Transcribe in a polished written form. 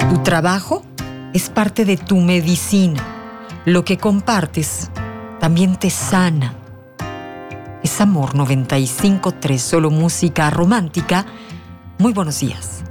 Tu trabajo es parte de tu medicina. Lo que compartes también te sana. Es Amor 95.3, solo música romántica. Muy buenos días.